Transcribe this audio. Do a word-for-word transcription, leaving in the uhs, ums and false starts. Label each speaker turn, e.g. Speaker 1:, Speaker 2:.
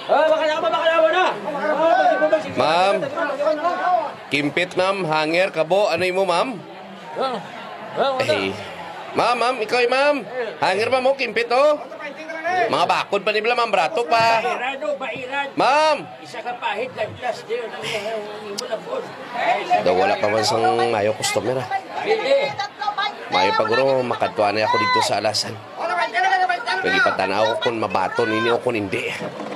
Speaker 1: Ma'am, kimpit ma'am, hanger, kabo, ano mo ma'am? Eh, ma'am, ma'am, ikaw eh ma'am. Hanger ba mo, kimpit oh? Mga bakod pa nila ma'am, brato pa. Ma'am!
Speaker 2: Isa ka pahit, laglas, di yun, ang po.
Speaker 1: Daw wala pa man sang mayo customer ah. Mayo paguro, makadwa na ako dito sa alasan. Pwede pa tanaw ko kung mabato ninyo o kung hindi.